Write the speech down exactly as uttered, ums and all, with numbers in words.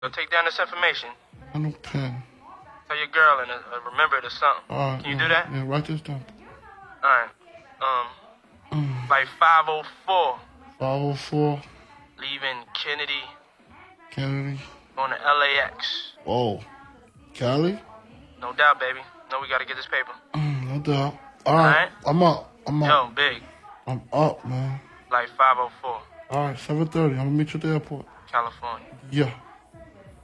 So take down this information. I no pen. Tell your girl and uh, remember it or something. All right. Can you yeah, do that? Yeah, write this down. All right. Um, like five oh four, five oh four, leaving Kennedy, Kennedy. on to L A X. Whoa. Cali? No doubt, baby. No, we gotta get this paper. Mm, no doubt. All right. Alright. I'm up. I'm Yo, up. big. I'm up, man. Like five oh four, All right, seven thirty. I'm going to meet you at the airport. California. Yeah.